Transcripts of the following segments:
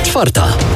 4.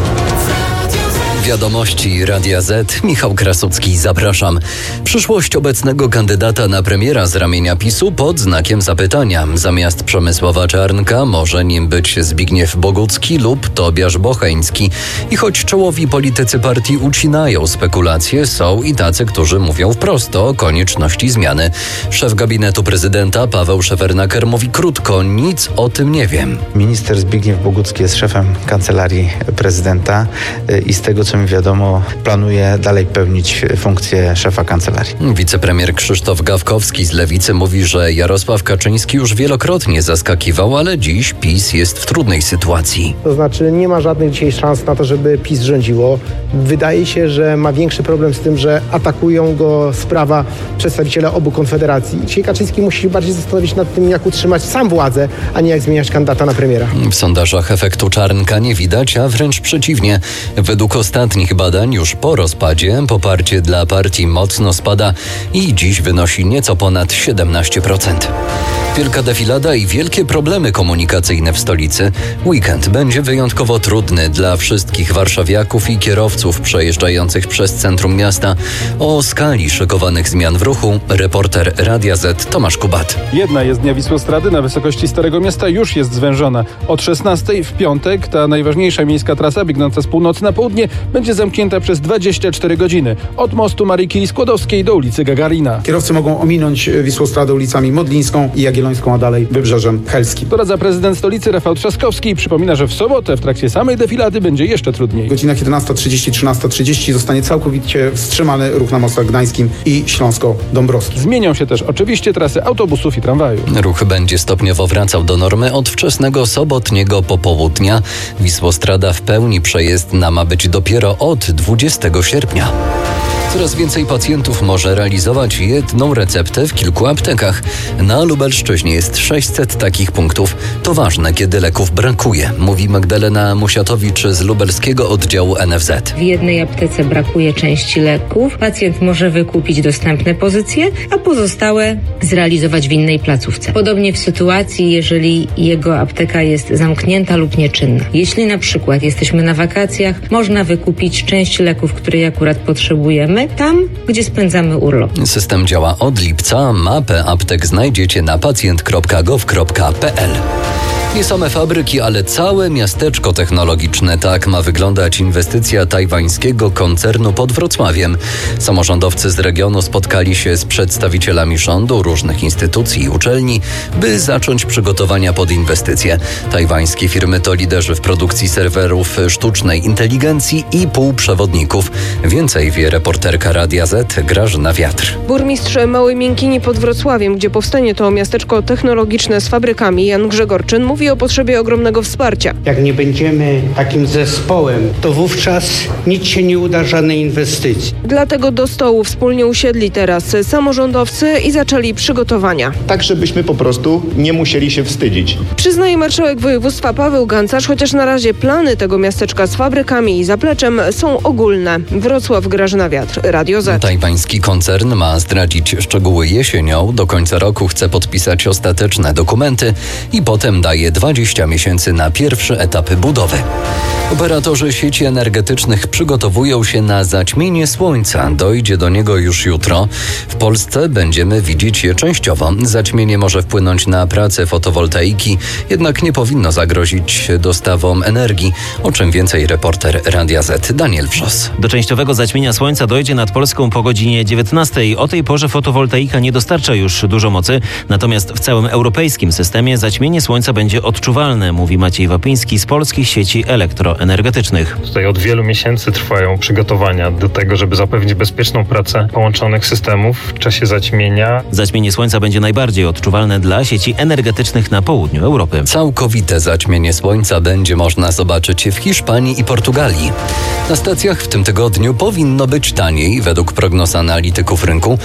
Wiadomości Radia Z. Michał Krasucki, zapraszam. Przyszłość obecnego kandydata na premiera z ramienia PiS-u pod znakiem zapytania. Zamiast Przemysława Czarnka może nim być Zbigniew Bogucki lub Tobiasz Bocheński. I choć czołowi politycy partii ucinają spekulacje, są i tacy, którzy mówią wprost o konieczności zmiany. Szef gabinetu prezydenta Paweł Szefernaker mówi krótko: nic o tym nie wiem. Minister Zbigniew Bogucki jest szefem kancelarii prezydenta i z tego, co mi wiadomo, planuje dalej pełnić funkcję szefa kancelarii. Wicepremier Krzysztof Gawkowski z Lewicy mówi, że Jarosław Kaczyński już wielokrotnie zaskakiwał, ale dziś PiS jest w trudnej sytuacji. To znaczy nie ma żadnych dzisiaj szans na to, żeby PiS rządziło. Wydaje się, że ma większy problem z tym, że atakują go z prawa przedstawiciele obu konfederacji. Dzisiaj Kaczyński musi się bardziej zastanowić nad tym, jak utrzymać sam władzę, a nie jak zmieniać kandydata na premiera. W sondażach efektu Czarnka nie widać, a wręcz przeciwnie. Według ostatnich badań już po rozpadzie poparcie dla partii mocno spada i dziś wynosi nieco ponad 17%. Wielka defilada i wielkie problemy komunikacyjne w stolicy. Weekend będzie wyjątkowo trudny dla wszystkich warszawiaków i kierowców przejeżdżających przez centrum miasta. O skali szykowanych zmian w ruchu reporter Radia Z Tomasz Kubat. Jedna jezdnia Wisłostrady na wysokości Starego Miasta już jest zwężona. Od 16 w piątek ta najważniejsza miejska trasa biegnąca z północy na południe będzie zamknięta przez 24 godziny. Od mostu Marii Curie Skłodowskiej do ulicy Gagarina. Kierowcy mogą ominąć Wisłostradę ulicami Modlińską i Jagiellońską, a dalej Wybrzeżem Helskim. Doradza prezydent stolicy Rafał Trzaskowski i przypomina, że w sobotę w trakcie samej defilady będzie jeszcze trudniej. W godzinach 11:30, 13:30 zostanie całkowicie wstrzymany ruch na mostach gdańskim i śląsko-dąbrowskim. Zmienią się też oczywiście trasy autobusów i tramwaju. Ruch będzie stopniowo wracał do normy od wczesnego sobotniego popołudnia. Wisłostrada w pełni przejezdna ma być dopiero od 20 sierpnia. Coraz więcej pacjentów może realizować jedną receptę w kilku aptekach. Na Lubelszczyźnie jest 600 takich punktów. To ważne, kiedy leków brakuje, mówi Magdalena Musiatowicz z lubelskiego oddziału NFZ. W jednej aptece brakuje części leków. Pacjent może wykupić dostępne pozycje, a pozostałe zrealizować w innej placówce. Podobnie w sytuacji, jeżeli jego apteka jest zamknięta lub nieczynna. Jeśli na przykład jesteśmy na wakacjach, można wykupić część leków, której akurat potrzebujemy, tam, gdzie spędzamy urlop. System działa od lipca. Mapę aptek znajdziecie na pacjent.gov.pl. Nie same fabryki, ale całe miasteczko technologiczne. Tak ma wyglądać inwestycja tajwańskiego koncernu pod Wrocławiem. Samorządowcy z regionu spotkali się z przedstawicielami rządu, różnych instytucji i uczelni, by zacząć przygotowania pod inwestycję. Tajwańskie firmy to liderzy w produkcji serwerów sztucznej inteligencji i półprzewodników. Więcej wie reporterka Radia Z Grażyna Wiatr. Burmistrz Małej Miękini pod Wrocławiem, gdzie powstanie to miasteczko technologiczne z fabrykami, Jan Grzegorczyn, mówi o potrzebie ogromnego wsparcia. Jak nie będziemy takim zespołem, to wówczas nic się nie uda, żadnej inwestycji. Dlatego do stołu wspólnie usiedli teraz samorządowcy i zaczęli przygotowania. Tak, żebyśmy po prostu nie musieli się wstydzić. Przyznaje marszałek województwa Paweł Gancarz, chociaż na razie plany tego miasteczka z fabrykami i zapleczem są ogólne. Wrocław, Grażyna Wiatr, Radio Z. Tajwański koncern ma zdradzić szczegóły jesienią. Do końca roku chce podpisać ostateczne dokumenty i potem daje 20 miesięcy na pierwszy etap budowy. Operatorzy sieci energetycznych przygotowują się na zaćmienie słońca. Dojdzie do niego już jutro. W Polsce będziemy widzieć je częściowo. Zaćmienie może wpłynąć na pracę fotowoltaiki, jednak nie powinno zagrozić dostawom energii. O czym więcej reporter Radia Z Daniel Wrzos. Do częściowego zaćmienia słońca dojdzie nad Polską po godzinie 19. O tej porze fotowoltaika nie dostarcza już dużo mocy, natomiast w całym europejskim systemie zaćmienie słońca będzie odczuwalne, mówi Maciej Wapiński z Polskich Sieci Elektroenergetycznych. Tutaj od wielu miesięcy trwają przygotowania do tego, żeby zapewnić bezpieczną pracę połączonych systemów w czasie zaćmienia. Zaćmienie słońca będzie najbardziej odczuwalne dla sieci energetycznych na południu Europy. Całkowite zaćmienie słońca będzie można zobaczyć w Hiszpanii i Portugalii. Na stacjach w tym tygodniu powinno być taniej. Według prognoz analityków rynku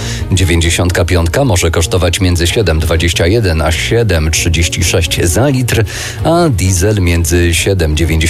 95 może kosztować między 7,21 a 7,36 za litr, a diesel między 7,99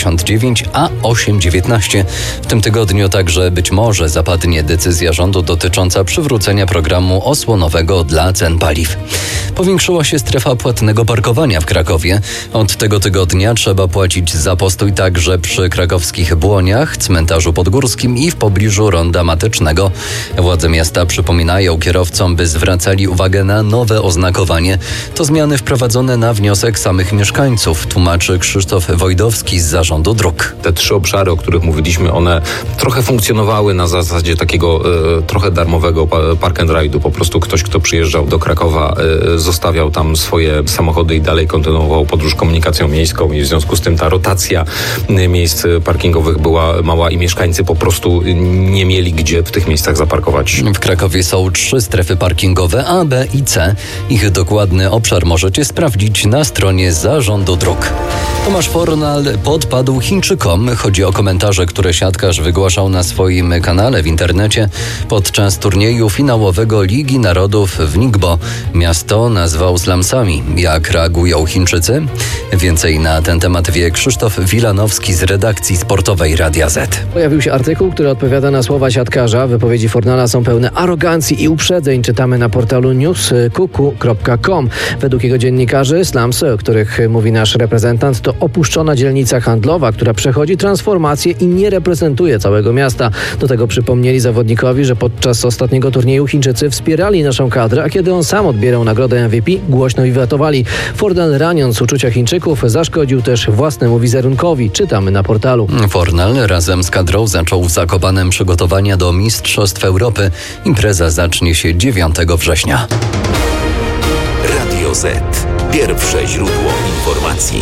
8.10, a 8.19. W tym tygodniu także być może zapadnie decyzja rządu dotycząca przywrócenia programu osłonowego dla cen paliw. Powiększyła się strefa płatnego parkowania w Krakowie. Od tego tygodnia trzeba płacić za postój także przy krakowskich Błoniach, cmentarzu podgórskim i w pobliżu ronda Matycznego. Władze miasta przypominają kierowcom, by zwracali uwagę na nowe oznakowanie. To zmiany wprowadzone na wniosek samych mieszkańców, tłumaczy Krzysztof Wojdowski z Zarządu Dróg. Te 3 obszary, o których mówiliśmy, one trochę funkcjonowały na zasadzie takiego trochę darmowego park and ride'u. Po prostu ktoś, kto przyjeżdżał do Krakowa, zostawiał tam swoje samochody i dalej kontynuował podróż komunikacją miejską i w związku z tym ta rotacja miejsc parkingowych była mała i mieszkańcy po prostu nie mieli gdzie w tych miejscach zaparkować. W Krakowie są 3 strefy parkingowe A, B i C. Ich dokładny obszar możecie sprawdzić na stronie Zarządu Dróg. Tomasz Fornal podpadł Chińczykom. Chodzi o komentarze, które siatkarz wygłaszał na swoim kanale w internecie podczas turnieju finałowego Ligi Narodów w Ningbo. Miasto nazwał slumsami. Jak reagują Chińczycy? Więcej na ten temat wie Krzysztof Wilanowski z redakcji sportowej Radia Z. Pojawił się artykuł, który odpowiada na słowa siatkarza. Wypowiedzi Fornala są pełne arogancji i uprzedzeń. Czytamy na portalu newskuku.com. Według jego dziennikarzy slumsy, o których mówi nasz reprezentant, to opuszczona dzielnica handlowa, która przechodzi transformację i nie reprezentuje całego miasta. Do tego przypomnieli zawodnikowi, że podczas ostatniego turnieju Chińczycy wspierali naszą kadrę, a kiedy on sam odbierał nagrodę MVP, głośno wiwatowali. Fornal, raniąc uczucia Chińczyków, zaszkodził też własnemu wizerunkowi. Czytamy na portalu. Fornal razem z kadrą zaczął w Zakopanem przygotowania do Mistrzostw Europy. Impreza zacznie się 9 września. Radio Z. Pierwsze źródło informacji.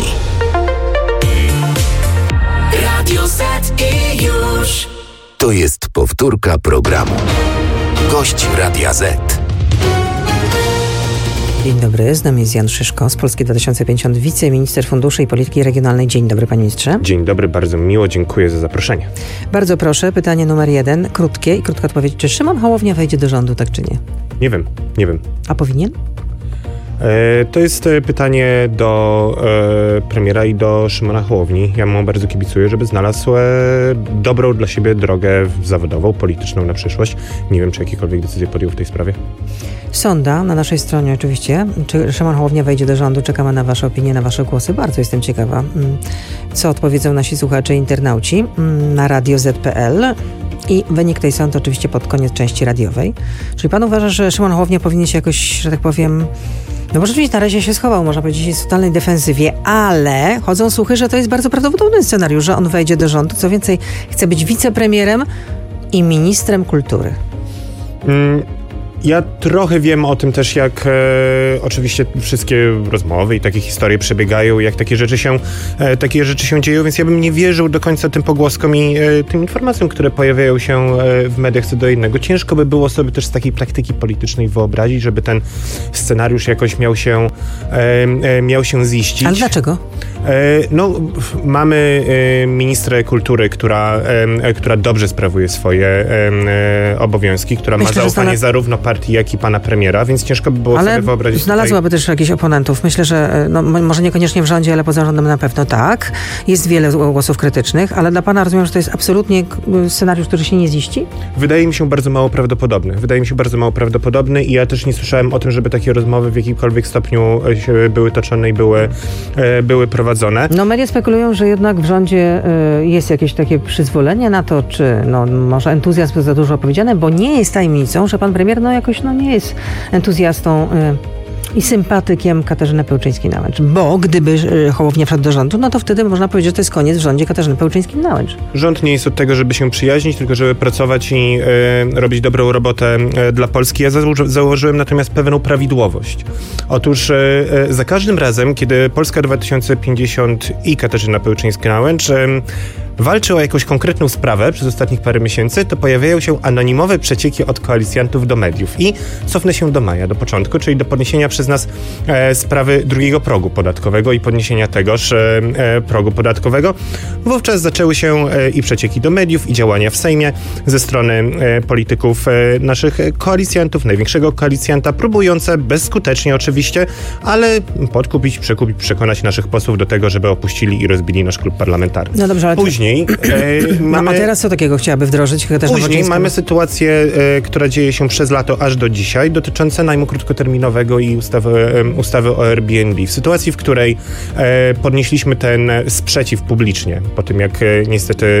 Radio Z i już. To jest powtórka programu. Gość Radia Z. Dzień dobry, z nami jest Jan Szyszko z Polski 2050, wiceminister funduszy i polityki regionalnej. Dzień dobry, panie ministrze. Dzień dobry, bardzo miło, dziękuję za zaproszenie. Bardzo proszę, pytanie numer 1, krótkie i krótka odpowiedź. Czy Szymon Hołownia wejdzie do rządu, tak czy nie? Nie wiem. A powinien? To jest pytanie do premiera i do Szymona Hołowni. Ja mu bardzo kibicuję, żeby znalazł dobrą dla siebie drogę zawodową, polityczną na przyszłość. Nie wiem, czy jakiekolwiek decyzje podjął w tej sprawie. Sonda na naszej stronie oczywiście. Czy Szymon Hołownia wejdzie do rządu? Czekamy na wasze opinie, na wasze głosy. Bardzo jestem ciekawa, co odpowiedzą nasi słuchacze i internauci na radioz.pl. I wynik tej sądy oczywiście pod koniec części radiowej. Czyli pan uważa, że Szymon Hołownia powinien się jakoś, że tak powiem... No bo rzeczywiście na razie się schował, można powiedzieć, jest w totalnej defensywie, ale chodzą słuchy, że to jest bardzo prawdopodobny scenariusz, że on wejdzie do rządu. Co więcej, chce być wicepremierem i ministrem kultury. Ja trochę wiem o tym też, jak oczywiście wszystkie rozmowy i takie historie przebiegają, jak takie rzeczy się dzieją, więc ja bym nie wierzył do końca tym pogłoskom i tym informacjom, które pojawiają się w mediach co do innego. Ciężko by było sobie też z takiej praktyki politycznej wyobrazić, żeby ten scenariusz jakoś miał się ziścić. Ale dlaczego? Mamy ministrę kultury, która dobrze sprawuje swoje obowiązki, która ma zaufanie zarówno partii, jak i pana premiera, więc ciężko by było sobie wyobrazić. Znalazłaby też jakichś oponentów. Myślę, że może niekoniecznie w rządzie, ale poza rządem na pewno tak. Jest wiele głosów krytycznych, ale dla pana rozumiem, że to jest absolutnie scenariusz, który się nie ziści? Wydaje mi się bardzo mało prawdopodobny i ja też nie słyszałem o tym, żeby takie rozmowy w jakimkolwiek stopniu były toczone i były prowadzone. Media spekulują, że jednak w rządzie jest jakieś takie przyzwolenie na to, czy może entuzjazm to za dużo powiedziane, bo nie jest tajemnicą, że pan premier jakoś nie jest entuzjastą i sympatykiem Katarzyny Pełczyńskiej-Nałęcz. Bo gdyby Hołownia wszedł do rządu, to wtedy można powiedzieć, że to jest koniec w rządzie Katarzyny Pełczyńskiej-Nałęcz. Rząd nie jest od tego, żeby się przyjaźnić, tylko żeby pracować i robić dobrą robotę dla Polski. Ja założyłem natomiast pewną prawidłowość. Otóż za każdym razem, kiedy Polska 2050 i Katarzyna Pełczyńska-Nałęcz walczy o jakąś konkretną sprawę przez ostatnich parę miesięcy, to pojawiają się anonimowe przecieki od koalicjantów do mediów. I cofnę się do maja, do początku, czyli do podniesienia przez nas sprawy drugiego progu podatkowego i podniesienia tegoż progu podatkowego. Wówczas zaczęły się i przecieki do mediów, i działania w Sejmie ze strony polityków naszych koalicjantów, największego koalicjanta, próbujące bezskutecznie oczywiście, ale podkupić, przekupić, przekonać naszych posłów do tego, żeby opuścili i rozbili nasz klub parlamentarny. No dobrze, ale później mamy... A teraz co takiego chciałaby wdrożyć? Później mamy sytuację, która dzieje się przez lato aż do dzisiaj, dotyczące najmu krótkoterminowego i ustawy o Airbnb. W sytuacji, w której podnieśliśmy ten sprzeciw publicznie, po tym jak niestety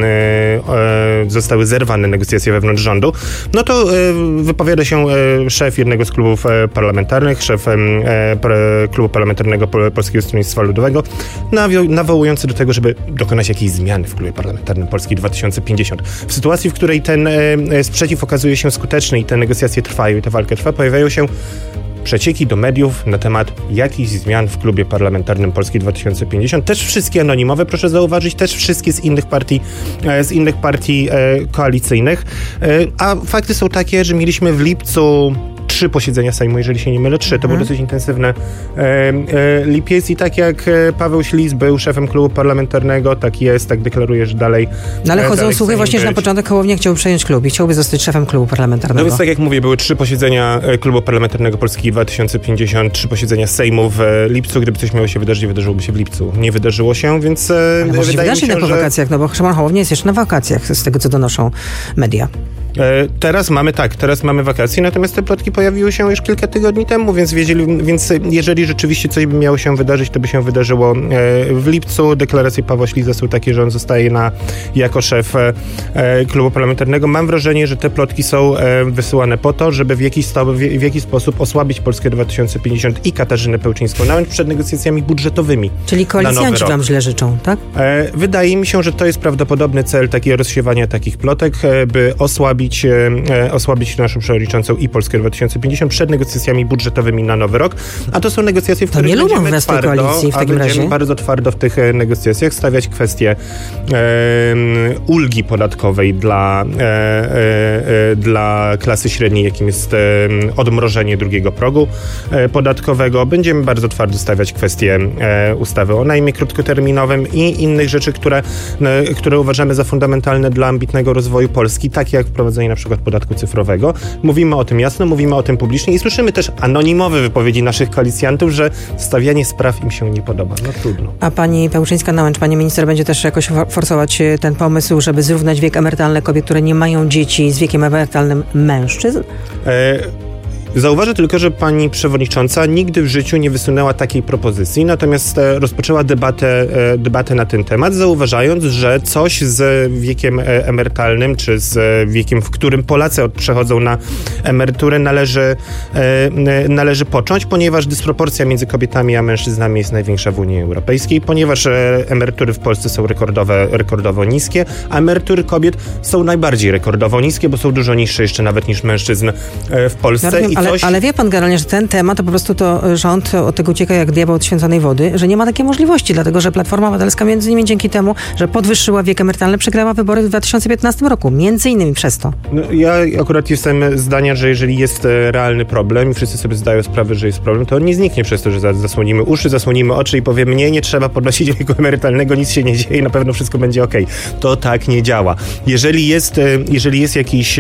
zostały zerwane negocjacje wewnątrz rządu, no to wypowiada się szef jednego z klubów parlamentarnych, szef klubu parlamentarnego Polskiego Stronnictwa Ludowego, nawołujący do tego, żeby dokonać jakiejś zmiany w klubie parlamentarnym Polski 2050. W sytuacji, w której ten sprzeciw okazuje się skuteczny i te negocjacje trwają i ta walka trwa, pojawiają się przecieki do mediów na temat jakichś zmian w klubie parlamentarnym Polski 2050. Też wszystkie anonimowe, proszę zauważyć, też wszystkie z innych partii koalicyjnych. A fakty są takie, że mieliśmy w lipcu 3 posiedzenia Sejmu, jeżeli się nie mylę, 3. To był dosyć intensywny lipiec i tak jak Paweł Ślis był szefem klubu parlamentarnego, tak jest, tak deklaruje, że dalej... No ale chodzą słuchy właśnie, że na początek Hołownia chciał przejąć klub i chciałby zostać szefem klubu parlamentarnego. No więc tak jak mówię, były 3 posiedzenia klubu parlamentarnego Polski 2050, 3 posiedzenia Sejmu w lipcu. Gdyby coś miało się wydarzyć, wydarzyłoby się w lipcu. Nie wydarzyło się, więc może wydaje mi się, że... po wakacjach, no bo Szymon Hołownia jest jeszcze na wakacjach, z tego co donoszą media. Teraz mamy wakacje, natomiast te plotki pojawiły się już kilka tygodni temu, więc jeżeli rzeczywiście coś by miało się wydarzyć, to by się wydarzyło w lipcu. Deklaracje Pawła Śliza są takie, że on zostaje jako szef klubu parlamentarnego. Mam wrażenie, że te plotki są wysyłane po to, żeby w jakiś sposób osłabić Polskę 2050 i Katarzynę Pełczyńską, nawet przed negocjacjacjami budżetowymi. Czyli koalicjanci wam źle życzą, tak? Wydaje mi się, że to jest prawdopodobny cel rozsiewania takich plotek, by osłabić naszą przewodniczącą i Polskę 2050 przed negocjacjami budżetowymi na nowy rok. A to są negocjacje, w których będziemy bardzo twardo w tych negocjacjach stawiać kwestię ulgi podatkowej dla klasy średniej, jakim jest odmrożenie drugiego progu podatkowego. Będziemy bardzo twardo stawiać kwestię ustawy o najmie krótkoterminowym i innych rzeczy, które uważamy za fundamentalne dla ambitnego rozwoju Polski, takie jak wprowadzenie na przykład podatku cyfrowego. Mówimy o tym jasno, mówimy o tym publicznie i słyszymy też anonimowe wypowiedzi naszych koalicjantów, że stawianie spraw im się nie podoba. No trudno. A pani Pełczyńska-Nałęcz, pani minister, będzie też jakoś forsować ten pomysł, żeby zrównać wiek emerytalny kobiet, które nie mają dzieci, z wiekiem emerytalnym mężczyzn? Zauważę tylko, że pani przewodnicząca nigdy w życiu nie wysunęła takiej propozycji, natomiast rozpoczęła debatę na ten temat, zauważając, że coś z wiekiem emerytalnym, czy z wiekiem, w którym Polacy przechodzą na emeryturę, należy począć, ponieważ dysproporcja między kobietami a mężczyznami jest największa w Unii Europejskiej, ponieważ emerytury w Polsce są rekordowo niskie, a emerytury kobiet są najbardziej rekordowo niskie, bo są dużo niższe jeszcze nawet niż mężczyzn w Polsce. Ale wie pan generalnie, że ten temat to po prostu to rząd od tego ucieka jak diabeł od święconej wody, że nie ma takiej możliwości, dlatego że Platforma Obywatelska między innymi dzięki temu, że podwyższyła wiek emerytalny, przegrała wybory w 2015 roku. Między innymi przez to. No, ja akurat jestem zdania, że jeżeli jest realny problem i wszyscy sobie zdają sprawę, że jest problem, to on nie zniknie przez to, że zasłonimy uszy, zasłonimy oczy i powiemy nie trzeba podnosić wieku emerytalnego, nic się nie dzieje, na pewno wszystko będzie okej. To tak nie działa. Jeżeli jest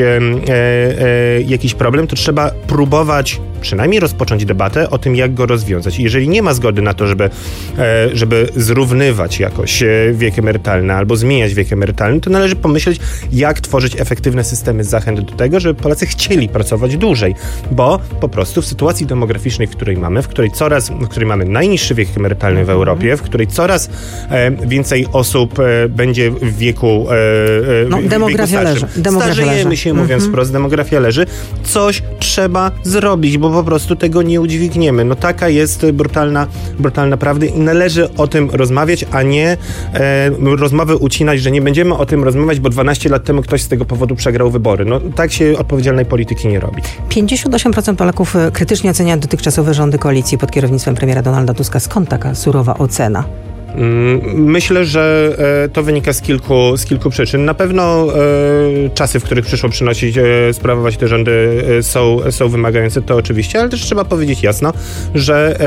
jakiś problem, to trzeba próbować przynajmniej rozpocząć debatę o tym, jak go rozwiązać. I jeżeli nie ma zgody na to, żeby zrównywać jakoś wiek emerytalny albo zmieniać wiek emerytalny, to należy pomyśleć, jak tworzyć efektywne systemy zachęt do tego, żeby Polacy chcieli pracować dłużej. Bo po prostu w sytuacji demograficznej, w której mamy najniższy wiek emerytalny w Europie, w której coraz więcej osób będzie w wieku demografia leży. Starzejemy się, mówiąc wprost, demografia leży. Coś trzeba zrobić, bo po prostu tego nie udźwigniemy. No taka jest brutalna prawda i należy o tym rozmawiać, a nie rozmowy ucinać, że nie będziemy o tym rozmawiać, bo 12 lat temu ktoś z tego powodu przegrał wybory. No tak się odpowiedzialnej polityki nie robi. 58% Polaków krytycznie ocenia dotychczasowe rządy koalicji pod kierownictwem premiera Donalda Tuska. Skąd taka surowa ocena? Myślę, że to wynika z kilku przyczyn. Na pewno czasy, w których przyszło sprawować te rządy są wymagające, to oczywiście, ale też trzeba powiedzieć jasno, że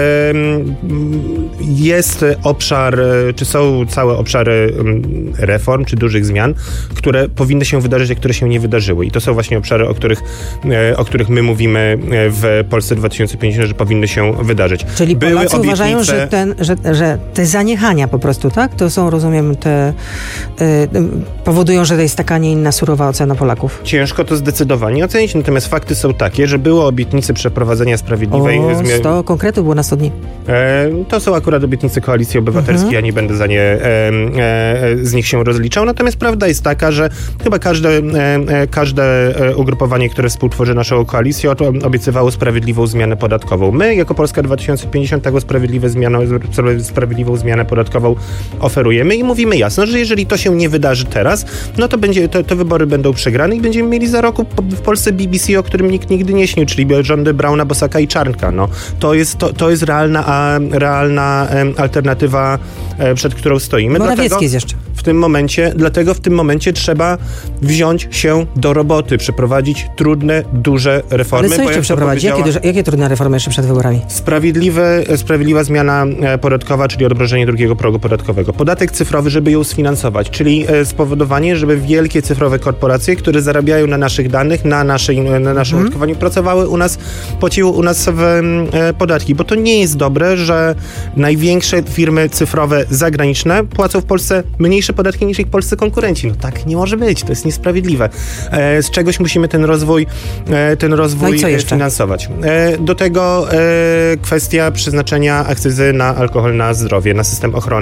jest obszar, czy są całe obszary reform, czy dużych zmian, które powinny się wydarzyć, a które się nie wydarzyły. I to są właśnie obszary, o których my mówimy w Polsce 2050, że powinny się wydarzyć. Czyli Polacy uważają, że te zaniechania po prostu, tak? To są, rozumiem, powodują, że to jest taka, nie inna surowa ocena Polaków. Ciężko to zdecydowanie ocenić, natomiast fakty są takie, że było obietnice przeprowadzenia sprawiedliwej zmiany. 100 konkretów było na 100 dni. To są akurat obietnice Koalicji Obywatelskiej, ja nie będę z nich się rozliczał, natomiast prawda jest taka, że chyba każde ugrupowanie, które współtworzy naszą koalicję, obiecywało sprawiedliwą zmianę podatkową. My, jako Polska 2050, taką sprawiedliwą zmianę podatkową oferujemy i mówimy jasno, że jeżeli to się nie wydarzy teraz, no to te wybory będą przegrane i będziemy mieli za rok w Polsce BBC, o którym nikt nigdy nie śnił, czyli rządy Brauna, Bosaka i Czarnka. No, to jest realna alternatywa, przed którą stoimy. Morawiecki jest jeszcze. Dlatego w tym momencie trzeba wziąć się do roboty, przeprowadzić trudne, duże reformy. Ale co jeszcze przeprowadzić? Jakie trudne reformy jeszcze przed wyborami? Sprawiedliwa zmiana podatkowa, czyli odmrożenie drugiego progu podatkowego. Podatek cyfrowy, żeby ją sfinansować, czyli spowodowanie, żeby wielkie cyfrowe korporacje, które zarabiają na naszych danych, na naszym użytkowaniu, pracowały u nas, płaciły u nas podatki, bo to nie jest dobre, że największe firmy cyfrowe zagraniczne płacą w Polsce mniejsze podatki niż ich polscy konkurenci. No tak nie może być, to jest niesprawiedliwe. Z czegoś musimy ten rozwój finansować. Do tego kwestia przeznaczenia akcyzy na alkohol na zdrowie, na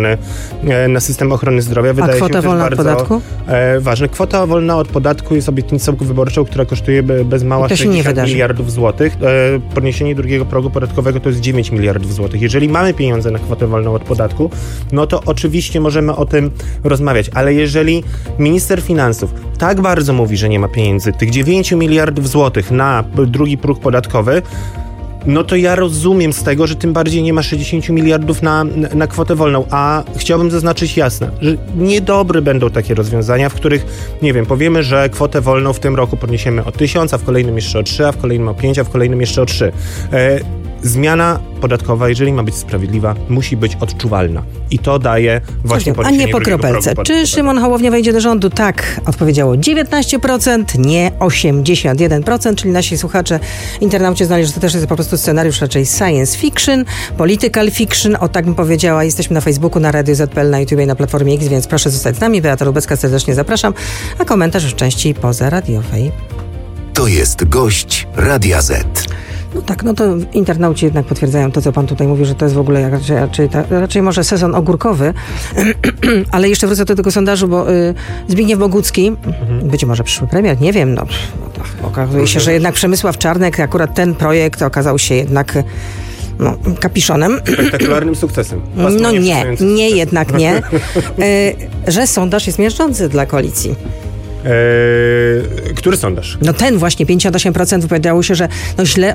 system ochrony zdrowia. Wydaje się kwota wolna od podatku? Ważne. Kwota wolna od podatku jest obietnicą wyborczą, która kosztuje bez mała 60 miliardów złotych. Podniesienie drugiego progu podatkowego to jest 9 miliardów złotych. Jeżeli mamy pieniądze na kwotę wolną od podatku, no to oczywiście możemy o tym rozmawiać, ale jeżeli minister finansów tak bardzo mówi, że nie ma pieniędzy, tych 9 miliardów złotych na drugi próg podatkowy, no to ja rozumiem z tego, że tym bardziej nie ma 60 miliardów na kwotę wolną, a chciałbym zaznaczyć jasno, że niedobre będą takie rozwiązania, w których, nie wiem, powiemy, że kwotę wolną w tym roku podniesiemy o 1000, a w kolejnym jeszcze o 3, a w kolejnym o 5, a w kolejnym jeszcze o 3. Zmiana podatkowa, jeżeli ma być sprawiedliwa, musi być odczuwalna. I to daje właśnie podniesienie. A nie po kropelce. Czy Szymon Hołownia wejdzie do rządu? Tak, odpowiedziało 19%, nie 81%, czyli nasi słuchacze, internauci znali, że to też jest po prostu scenariusz raczej science fiction, political fiction, tak bym powiedziała. Jesteśmy na Facebooku, na Radio ZPL, na YouTube i na Platformie X, więc proszę zostać z nami. Beata Lubecka, serdecznie zapraszam, a komentarz w części pozaradiowej. To jest gość Radia Z. No tak, no to internauci jednak potwierdzają to, co pan tutaj mówi, że to jest w ogóle raczej może sezon ogórkowy, ale jeszcze wrócę do tego sondażu, bo Zbigniew Bogucki, być może przyszły premier, nie wiem, okazuje się, że jednak Przemysław Czarnek, akurat ten projekt okazał się jednak kapiszonem. Spektakularnym sukcesem. No jednak nie. Że sondaż jest miażdżący dla koalicji. Który sondaż? No ten właśnie, 58% wypowiadało się, że pod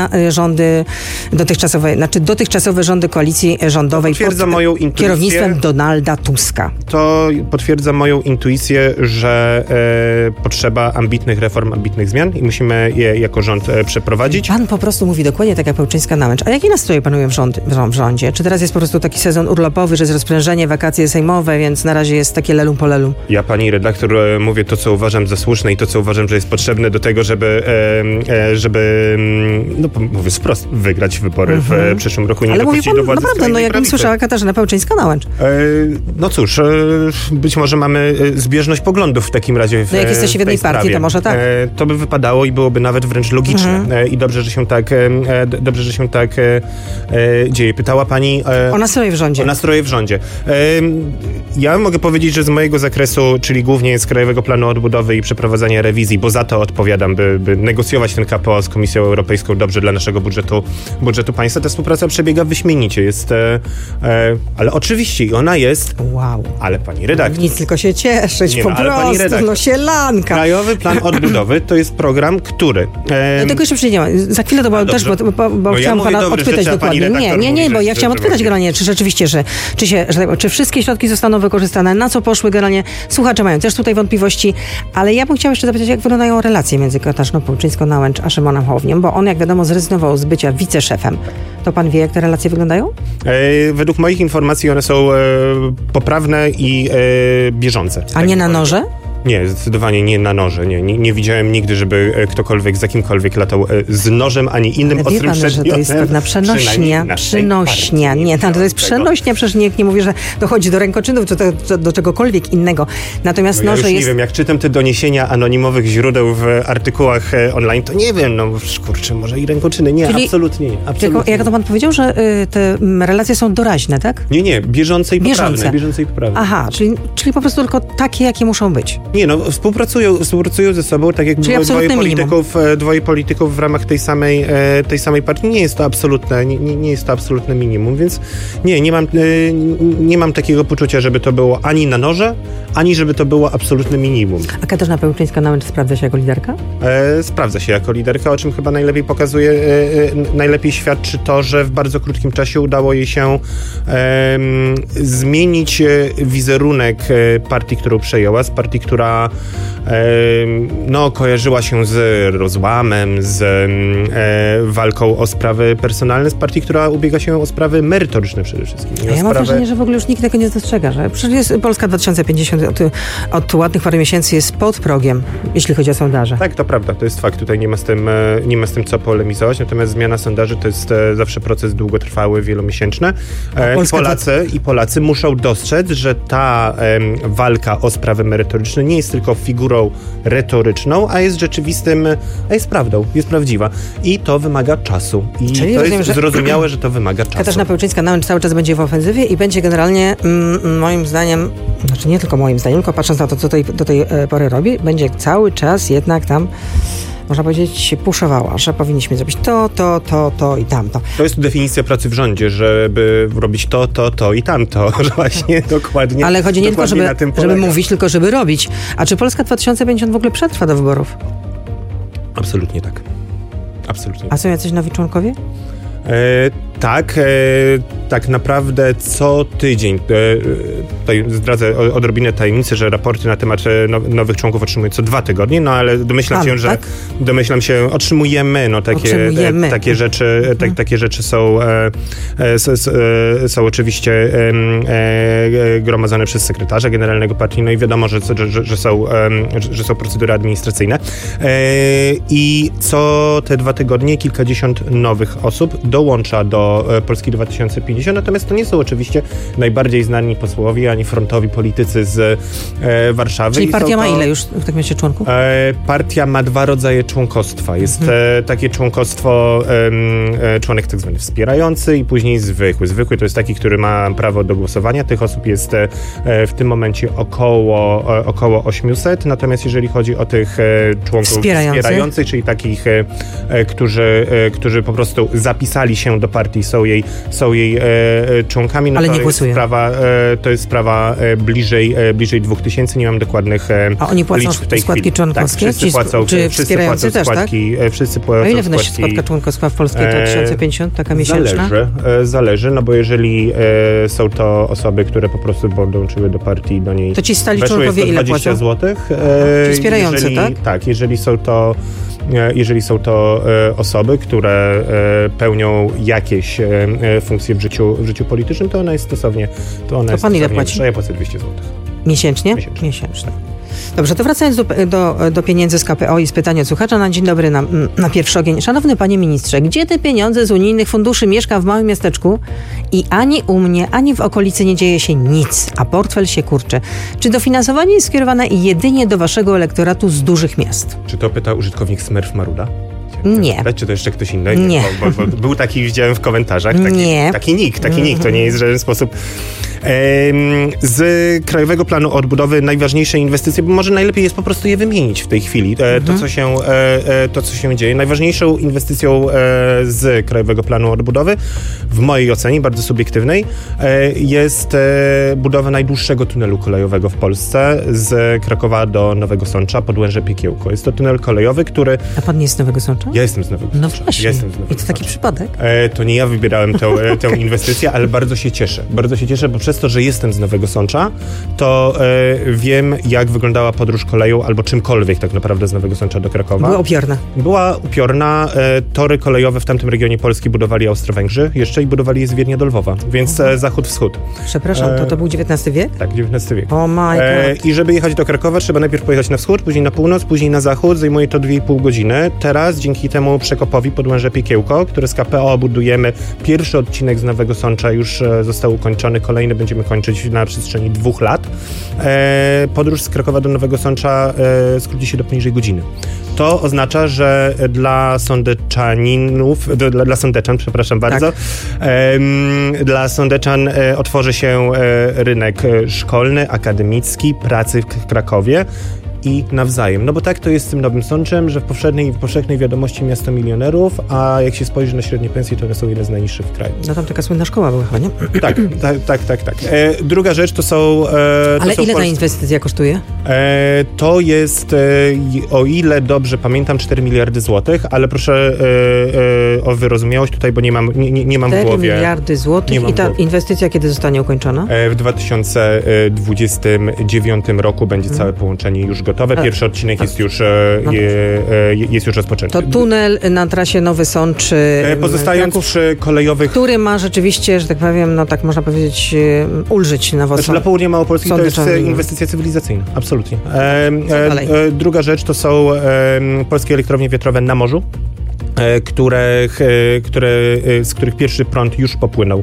dotychczasowe rządy koalicji rządowej pod kierownictwem Donalda Tuska. To potwierdza moją intuicję, że potrzeba ambitnych reform, ambitnych zmian i musimy je jako rząd przeprowadzić. Pan po prostu mówi dokładnie tak jak Pełczyńska-Nałęcz. A jakie nastroje panują w rządzie? Czy teraz jest po prostu taki sezon urlopowy, że jest rozprężenie, wakacje sejmowe, więc na razie jest takie lelum po lelum? Ja, pani redaktor, mówię to, co uważam za słuszne i to, co uważam, że jest potrzebne do tego, żeby mówię wprost, wygrać wybory w przyszłym roku. Nie dopuścić do władzy naprawdę, jakbym słyszała Katarzyna Pełczyńska-Nałęcz. No cóż, być może mamy zbieżność poglądów w takim razie jak jesteście w jednej partii, to może tak. To by wypadało i byłoby nawet wręcz logiczne. I dobrze, że się tak dzieje. Pytała pani o nastroje w rządzie. Ja mogę powiedzieć, że z mojego zakresu, czyli głównie z Krajowego Planu planu odbudowy i przeprowadzania rewizji, bo za to odpowiadam, by negocjować ten KPO z Komisją Europejską dobrze dla naszego budżetu państwa. Ta współpraca przebiega wyśmienicie. Ale oczywiście i ona jest... Wow. Ale pani redaktor... Nic, tylko się cieszyć, nie, po prostu, sielanka. Krajowy Plan Odbudowy to jest program, który... Do tego jeszcze przyjdziemy. Za chwilę to też, bo chciałam pana odpytać dokładnie. Nie, bo ja chciałam odpytać generalnie, czy rzeczywiście, czy wszystkie środki zostaną wykorzystane, na co poszły generalnie. Słuchacze mają też tutaj wątpliwości, ale ja bym chciała jeszcze zapytać, jak wyglądają relacje między Katarzyną Pełczyńską-Nałęcz a Szymonem Hołowniem, bo on, jak wiadomo, zrezygnował z bycia wiceszefem. To pan wie, jak te relacje wyglądają? Według moich informacji one są poprawne i bieżące. A nie na noże? Nie, zdecydowanie nie na noże. Nie widziałem nigdy, żeby ktokolwiek z jakimkolwiek latał z nożem, ani innym ostrym przedmiotem. Że to jest pewna przenośnia. Nie, to jest przenośnia, przecież nikt nie mówi, że dochodzi do rękoczynów, czy do czegokolwiek innego. Natomiast ja noże już jest... nie wiem, jak czytam te doniesienia anonimowych źródeł w artykułach online, to nie wiem, kurczę, może i rękoczyny. Nie, czyli absolutnie nie. Absolutnie. Jak to pan powiedział, że te relacje są doraźne, tak? Nie, bieżące i poprawne. Aha, czyli po prostu tylko takie, jakie muszą być. Nie, współpracują ze sobą, tak jak dwoje polityków w ramach tej samej partii. Nie jest to absolutne minimum, więc nie mam takiego poczucia, żeby to było ani na noże, ani żeby to było absolutne minimum. A Katarzyna Pełczyńska-Nałęcz sprawdza się jako liderka? Sprawdza się jako liderka, o czym chyba najlepiej świadczy to, że w bardzo krótkim czasie udało jej się zmienić wizerunek partii, którą przejęła, z partii, która kojarzyła się z rozłamem, z walką o sprawy personalne, z partii, która ubiega się o sprawy merytoryczne przede wszystkim. Ja mam wrażenie, że w ogóle już nikt tego nie dostrzega, że przecież Polska 2050 od ładnych parę miesięcy jest pod progiem, jeśli chodzi o sondaże. Tak, to prawda, to jest fakt. Tutaj nie ma z tym co polemizować, natomiast zmiana sondaży to jest zawsze proces długotrwały, wielomiesięczny. I Polacy muszą dostrzec, że ta walka o sprawy merytoryczne nie jest tylko figurą retoryczną, a jest jest prawdą, jest prawdziwa. I to wymaga czasu. I czyli to jest zrozumiałe, że to wymaga czasu. Katarzyna Pełczyńska-Nałęcz cały czas będzie w ofensywie i będzie generalnie, moim zdaniem, znaczy nie tylko moim zdaniem, tylko patrząc na to, co do tej pory robi, będzie cały czas jednak tam, można powiedzieć, puszowała, że powinniśmy zrobić to i tamto. To jest definicja pracy w rządzie, żeby robić to i tamto, że właśnie dokładnie. Ale chodzi nie tylko, żeby mówić, tylko żeby robić. A czy Polska 2050 w ogóle przetrwa do wyborów? Absolutnie tak. Absolutnie. A są jacyś nowi członkowie? Tak naprawdę co tydzień. Tutaj zdradzę odrobinę tajemnicy, że raporty na temat nowych członków otrzymuję co 2 tygodnie, ale domyślam się, otrzymujemy, takie rzeczy są oczywiście gromadzone przez sekretarza generalnego partii, no i wiadomo, że są procedury administracyjne. I co te 2 tygodnie kilkadziesiąt nowych osób dołącza do Polski 2050, natomiast to nie są oczywiście najbardziej znani posłowie, ani frontowi politycy z Warszawy. Czyli partia ma ile już w takim razie członków? Partia ma 2 rodzaje członkostwa. Jest takie członkostwo, członek tak zwany wspierający i później zwykły. Zwykły to jest taki, który ma prawo do głosowania. Tych osób jest w tym momencie około 800, natomiast jeżeli chodzi o tych członków wspierających, czyli takich, którzy po prostu zapisali się do partii, są jej członkami. Ale nie głosują. To jest sprawa bliżej 2000, nie mam dokładnych a oni płacą składki członkowskie? Tak, wszyscy płacą składki. Wszyscy płacą. A ile wynosi składka członkowska w Polskiej 2050, taka miesięczna? Zależy, no bo jeżeli są to osoby, które po prostu dołączyły do partii i do niej to ci stali członkowie ile płacą? 20 zł. Czyli wspierający, tak? Tak, jeżeli są to osoby, które pełnią jakieś funkcje w życiu politycznym, to ona jest stosownie. To pan ile płaci? Ja płacę 200 zł. Miesięcznie? Miesięcznie. Dobrze, to wracając do pieniędzy z KPO i z pytania od słuchacza na dzień dobry na pierwszy ogień. Szanowny panie ministrze, gdzie te pieniądze z unijnych funduszy? Mieszka w małym miasteczku i ani u mnie, ani w okolicy nie dzieje się nic, a portfel się kurczy. Czy dofinansowanie jest skierowane jedynie do waszego elektoratu z dużych miast? Czy to pyta użytkownik Smurf Maruda? Nie. Czy to jeszcze ktoś inny? Nie. Bo był taki, widziałem w komentarzach. Taki nick, to nie jest w żaden sposób Z Krajowego Planu Odbudowy najważniejsze inwestycje, bo może najlepiej jest po prostu je wymienić w tej chwili, to co się dzieje. Najważniejszą inwestycją z Krajowego Planu Odbudowy, w mojej ocenie, bardzo subiektywnej, jest budowa najdłuższego tunelu kolejowego w Polsce z Krakowa do Nowego Sącza, Podłęże Piekiełko. Jest to tunel kolejowy, który... A pan nie jest z Nowego Sącza? Ja jestem z Nowego Sącza. No właśnie. I to taki przypadek? To nie ja wybierałem tę inwestycję, ale bardzo się cieszę. Bardzo się cieszę, bo przez to, że jestem z Nowego Sącza, to wiem, jak wyglądała podróż koleją albo czymkolwiek tak naprawdę z Nowego Sącza do Krakowa. Była upiorna. Była upiorna. Tory kolejowe w tamtym regionie Polski budowali Austro-Węgrzy jeszcze i budowali je z Wiednia do Lwowa, więc zachód-wschód. Przepraszam, to był XIX wiek? Tak, XIX wiek. Oh my God. I żeby jechać do Krakowa, trzeba najpierw pojechać na wschód, później na północ, później na zachód. Zajmuje to 2,5 godziny. Teraz, dzięki temu przekopowi Podłęże Piekiełko, które z KPO budujemy, pierwszy odcinek z Nowego Sącza już został ukończony, kolejny będziemy kończyć na przestrzeni 2 lat. Podróż z Krakowa do Nowego Sącza skróci się do poniżej godziny. To oznacza, że dla sądeczan, przepraszam bardzo, dla sądeczan otworzy się rynek szkolny, akademicki, pracy w Krakowie i nawzajem. No bo tak to jest z tym Nowym Sączem, że w powszechnej wiadomości miasto milionerów, a jak się spojrzy na średnie pensje, to one są jedne z najniższych w kraju. No tam taka słynna szkoła była chyba, nie? Tak. Druga rzecz to są... Ale ile ta inwestycja kosztuje? To jest, o ile dobrze pamiętam, 4 miliardy złotych, ale proszę o wyrozumiałość tutaj, bo nie mam w głowie... 4 miliardy złotych i ta inwestycja kiedy zostanie ukończona? W 2029 roku będzie całe połączenie już gotowe. Pierwszy odcinek jest już rozpoczęty. To tunel na trasie Nowy Sącz... Pozostając przy kolejowych... Który ma rzeczywiście, że tak powiem, no tak można powiedzieć, ulżyć Nowosącz. Dla Południa Małopolski to jest inwestycja cywilizacyjna. Absolutnie. Druga rzecz to są polskie elektrownie wiatrowe na morzu, z których pierwszy prąd już popłynął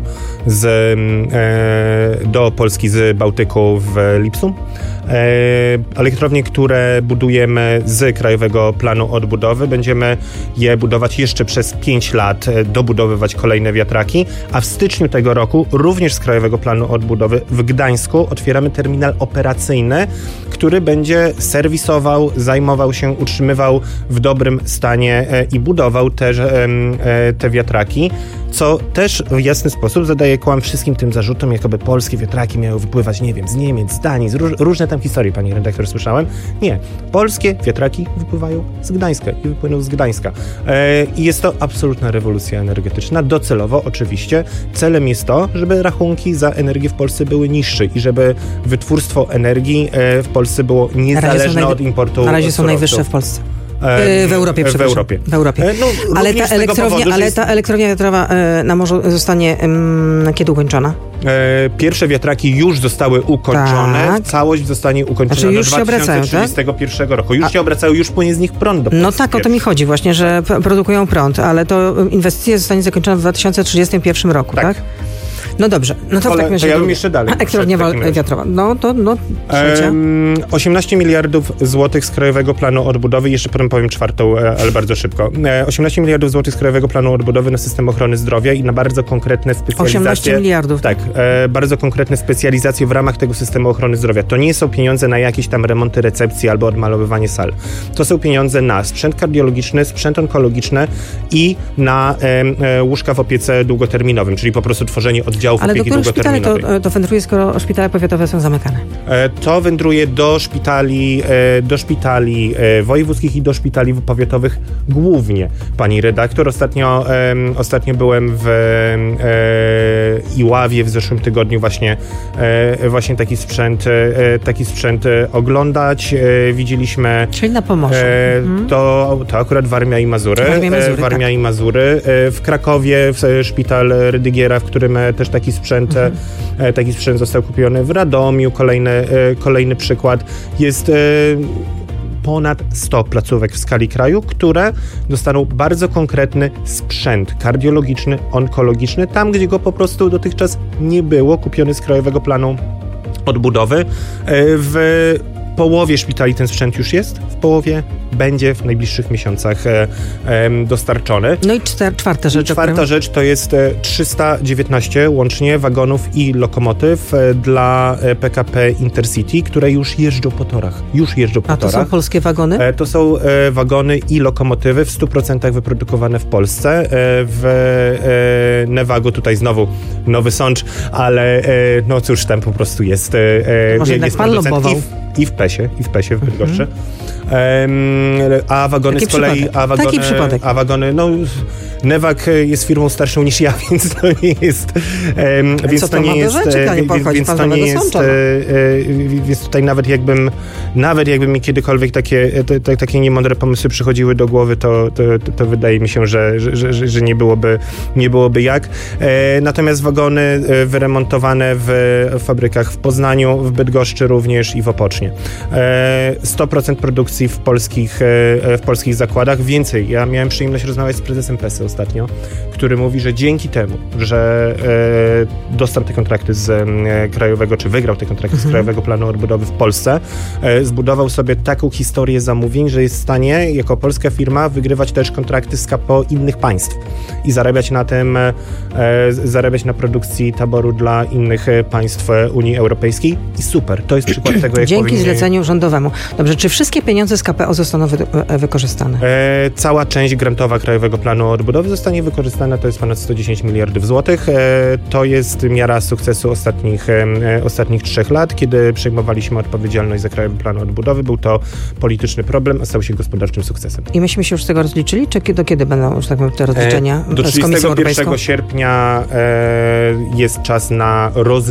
do Polski z Bałtyku w lipcu. Elektrownie, które budujemy z Krajowego Planu Odbudowy, będziemy je budować jeszcze przez 5 lat, dobudowywać kolejne wiatraki, a w styczniu tego roku również z Krajowego Planu Odbudowy w Gdańsku otwieramy terminal operacyjny, który będzie serwisował, zajmował się, utrzymywał w dobrym stanie i budował te wiatraki, co też w jasny sposób zadaje kłam wszystkim tym zarzutom, jakoby polskie wiatraki miały wypływać, nie wiem, z Niemiec, z Danii, różne tam historie, pani redaktor, słyszałem. Nie. Polskie wiatraki wypływają z Gdańska i wypłyną z Gdańska. I jest to absolutna rewolucja energetyczna. Docelowo oczywiście celem jest to, żeby rachunki za energię w Polsce były niższe i żeby wytwórstwo energii w Polsce było niezależne od importu. Na razie są najwyższe w Polsce. W Europie, przepraszam. W Europie. Ale ta elektrownia wiatrowa na morzu zostanie kiedy ukończona? Pierwsze wiatraki już zostały ukończone. Tak. Całość zostanie ukończona do 2031 roku. Już się obracają, już płynie z nich prąd do Polski. No tak, o to mi chodzi właśnie, że produkują prąd, ale to inwestycja zostanie zakończona w 2031 roku, tak? No dobrze, no to w takim razie... ja bym jeszcze dalej. Elektrownia wiatrowa. No trzecia. 18 miliardów złotych z Krajowego Planu Odbudowy, jeszcze potem powiem czwartą, ale bardzo szybko. 18 miliardów złotych z Krajowego Planu Odbudowy na system ochrony zdrowia i na bardzo konkretne specjalizacje. 18 miliardów. Tak, bardzo konkretne specjalizacje w ramach tego systemu ochrony zdrowia. To nie są pieniądze na jakieś tam remonty recepcji albo odmalowywanie sal. To są pieniądze na sprzęt kardiologiczny, sprzęt onkologiczny i na łóżka w opiece długoterminowym, czyli po prostu tworzenie oddziałów opieki długoterminowej. Ale do których szpitali to wędruje, skoro szpitale powiatowe są zamykane? To wędruje do szpitali wojewódzkich i do szpitali powiatowych głównie, pani redaktor. Ostatnio byłem w Iławie w zeszłym tygodniu właśnie taki sprzęt oglądać. Widzieliśmy... Czyli na Pomorzu. To akurat Warmia i Mazury. W Krakowie szpital Rydygiera, w którym też taki sprzęt został kupiony. W Radomiu kolejny przykład. Jest ponad 100 placówek w skali kraju, które dostaną bardzo konkretny sprzęt kardiologiczny, onkologiczny, tam gdzie go po prostu dotychczas nie było, kupiony z Krajowego Planu Odbudowy. W połowie szpitali ten sprzęt już jest, w połowie będzie w najbliższych miesiącach dostarczony. No i czwarta rzecz. Czwarta rzecz to jest 319 łącznie wagonów i lokomotyw dla PKP Intercity, które już jeżdżą po torach. A to są polskie wagony? To są wagony i lokomotywy w 100% wyprodukowane w Polsce. W Nevago tutaj znowu Nowy Sącz, ale no cóż, tam po prostu jest może jednak pan lobował. I w PES-ie w Bydgoszczy. A wagony z kolei... Taki przypadek. A wagony, no... Newag jest firmą starszą niż ja, więc to nie jest... Więc to nie jest... Więc tutaj nawet jakby mi kiedykolwiek takie niemądre pomysły przychodziły do głowy, to wydaje mi się, że nie byłoby jak. Natomiast wagony wyremontowane w fabrykach w Poznaniu, w Bydgoszczy również i w Opocznie. 100% produkcji w polskich zakładach. Więcej, ja miałem przyjemność rozmawiać z prezesem PES-u ostatnio, który mówi, że dzięki temu, że dostał te kontrakty z krajowego, czy wygrał te kontrakty z Krajowego Planu Odbudowy w Polsce, zbudował sobie taką historię zamówień, że jest w stanie jako polska firma wygrywać też kontrakty z KPO innych państw i zarabiać na tym, zarabiać na produkcji taboru dla innych państw Unii Europejskiej i super. To jest przykład tego, jak dzięki zleceniu rządowemu. Dobrze, czy wszystkie pieniądze z KPO zostaną wykorzystane? Cała część grantowa Krajowego Planu Odbudowy zostanie wykorzystana, to jest ponad 110 miliardów złotych. To jest miara sukcesu ostatnich 3 lat. Kiedy przejmowaliśmy odpowiedzialność za Krajowy Plan Odbudowy, był to polityczny problem, a stał się gospodarczym sukcesem. I myśmy się już z tego rozliczyli? Czy do kiedy będą już tak te rozliczenia do z Komisją Europejską? Do 31 sierpnia jest czas na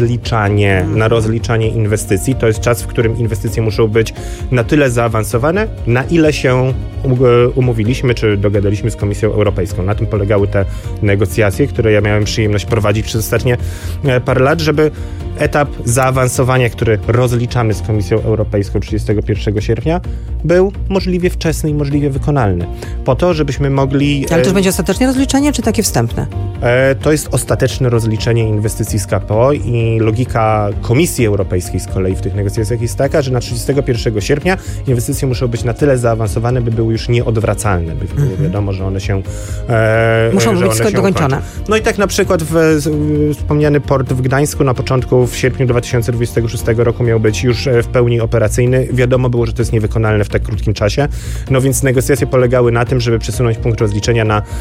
rozliczanie inwestycji. To jest czas, w którym inwestycje muszą być na tyle zaawansowane, na ile się umówiliśmy, czy dogadaliśmy z Komisją Europejską. Na tym polegały te negocjacje, które ja miałem przyjemność prowadzić przez ostatnie parę lat, żeby etap zaawansowania, który rozliczamy z Komisją Europejską 31 sierpnia, był możliwie wczesny i możliwie wykonalny. Po to, żebyśmy mogli... Ale to już będzie ostateczne rozliczenie, czy takie wstępne? To jest ostateczne rozliczenie inwestycji z KPO i logika Komisji Europejskiej z kolei w tych negocjacjach jest taka, że na 31 sierpnia inwestycje muszą być na tyle zaawansowane, by były już nieodwracalne, by było wiadomo, że one się muszą być dokończone. No i tak na przykład wspomniany port w Gdańsku w sierpniu 2026 roku miał być już w pełni operacyjny. Wiadomo było, że to jest niewykonalne w tak krótkim czasie. No więc negocjacje polegały na tym, żeby przesunąć punkt rozliczenia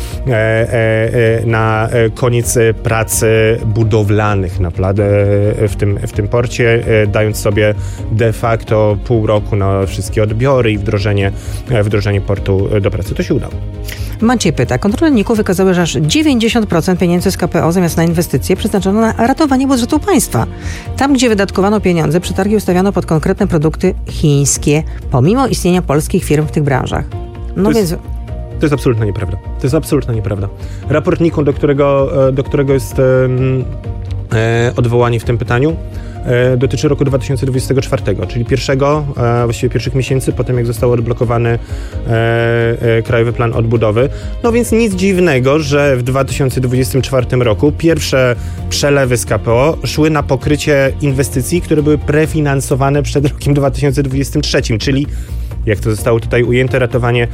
na koniec prac budowlanych w tym porcie, dając sobie de facto pół roku na wszystkie odbiory i wdrożenie portu do pracy. To się udało. Maciej pyta. Kontrole NIK-u wykazały, że aż 90% pieniędzy z KPO zamiast na inwestycje przeznaczono na ratowanie budżetu państwa. Tam, gdzie wydatkowano pieniądze, przetargi ustawiano pod konkretne produkty chińskie, pomimo istnienia polskich firm w tych branżach. To jest absolutnie nieprawda. Raport NIK-u, do którego jest odwołanie w tym pytaniu, dotyczy roku 2024, czyli właściwie pierwszych miesięcy po tym, jak został odblokowany Krajowy Plan Odbudowy. No więc nic dziwnego, że w 2024 roku pierwsze przelewy z KPO szły na pokrycie inwestycji, które były prefinansowane przed rokiem 2023, czyli jak to zostało tutaj ujęte, ratowanie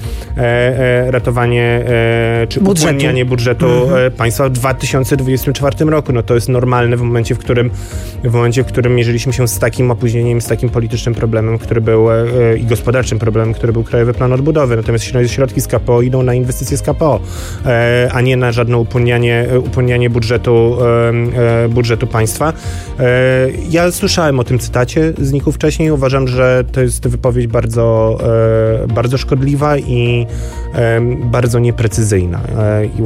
czy uwolnienie budżetu państwa w 2024 roku. No to jest normalne w momencie, w którym mierzyliśmy się z takim opóźnieniem, z takim politycznym problemem, który był i gospodarczym problemem, który był Krajowy Plan Odbudowy. Natomiast środki z KPO idą na inwestycje z KPO, a nie na żadne upłynnianie budżetu państwa. Ja słyszałem o tym cytacie z NIK-u wcześniej. Uważam, że to jest wypowiedź bardzo szkodliwa i bardzo nieprecyzyjna. I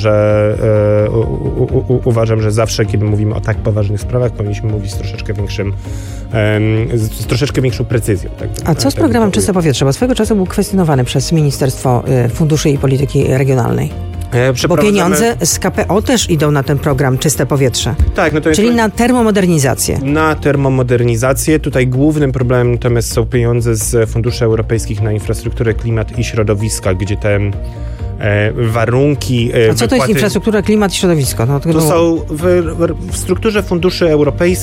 uważam, że zawsze, kiedy mówimy o tak poważnych sprawach, powinniśmy mówić z troszeczkę większą precyzją. A co z programem Czyste Powietrze? Bo swego czasu był kwestionowany przez Ministerstwo Funduszy i Polityki Regionalnej. Bo pieniądze z KPO też idą na ten program Czyste Powietrze. Tak, czyli na termomodernizację. Na termomodernizację. Tutaj głównym problemem natomiast są pieniądze z funduszy europejskich na infrastrukturę, klimat i środowiska, gdzie te warunki... A co to jest infrastruktura, klimat i środowisko? To są w strukturze funduszy europejskich